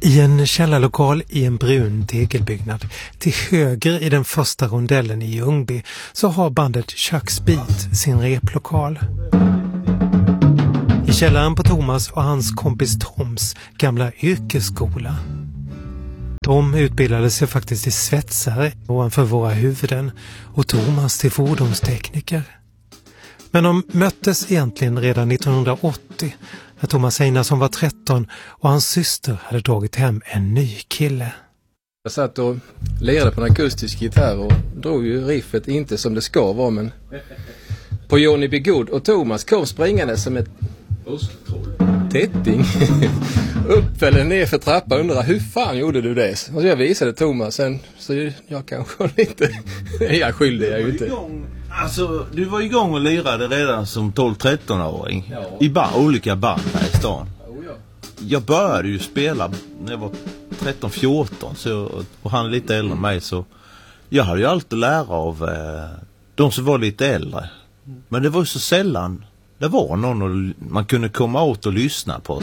I en källarlokal i en brun tegelbyggnad till höger i den första rondellen i Ljungby så har bandet Chuck's Beat sin replokal. I källaren på Thomas och hans kompis Toms gamla yrkesskola. Tom utbildade sig faktiskt till svetsare ovanför våra huvuden och Thomas till fordonstekniker. Men de möttes egentligen redan 1980 när Thomas Einarsson var 13 och hans syster hade dragit hem en ny kille. Jag satt och lirade på en akustisk gitarr och drog ju riffet inte som det ska vara, men på Johnny B. Good och Thomas kom springande som ett tätting upp eller ner för trappan och undrade hur fan gjorde du det? Och så jag visade Thomas sen, så jag kanske inte är skyldig jag inte. Alltså, du var igång och lirade redan som 12-13-åring i olika band här i stan. Jag började ju spela när jag var 13-14 och han är lite äldre än mig, så jag hade ju alltid lära av de som var lite äldre. Men det var ju så sällan det var någon man kunde komma åt och lyssna på.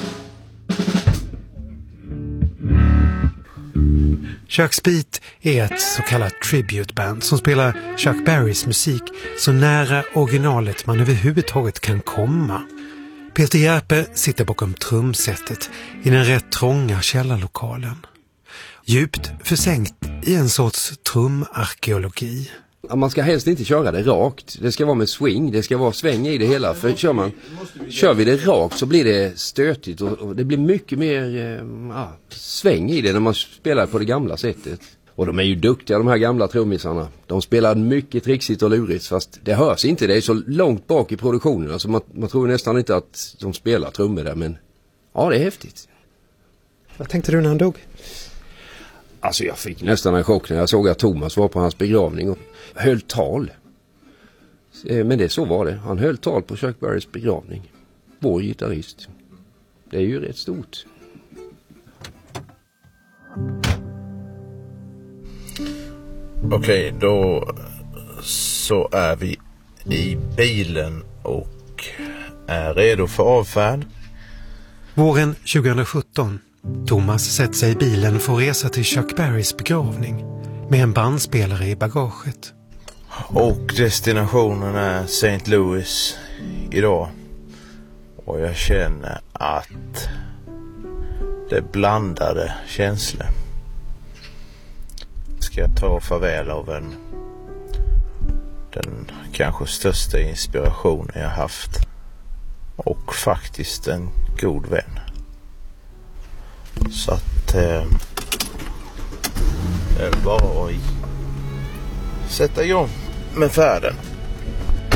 Chuck's Beat är ett så kallat tributeband som spelar Chuck Berrys musik så nära originalet man överhuvudtaget kan komma. Peter Järpe sitter bakom trumsetet i den rätt trånga källarlokalen. Djupt försänkt i en sorts trumarkeologi. Man ska helst inte köra det rakt. Det ska vara med swing, det ska vara sväng i det hela. För kör vi det rakt så blir det stötigt och det blir mycket mer sväng i det när man spelar på det gamla sättet. Och de är ju duktiga, de här gamla trummisarna. De spelar mycket trixigt och lurigt, fast det hörs inte. Det är så långt bak i produktionen. Alltså man tror nästan inte att de spelar trummor där, men ja, det är häftigt. Vad tänkte du när han dog? Alltså jag fick nästan en chock när jag såg att Thomas var på hans begravning och höll tal. Men det så var det. Han höll tal på Chuck Berrys begravning. Vår gitarrist. Det är ju rätt stort. Okej, då så är vi i bilen och är redo för avfärd. Våren 2017. Thomas sätter sig i bilen för att resa till Chuck Berrys begravning med en bandspelare i bagaget. Och destinationen är St. Louis idag. Och jag känner att det är blandade känslor. Ska jag ta farväl av den kanske största inspirationen jag haft. Och faktiskt en god vän. Så att det är bara att sätta igång med färden.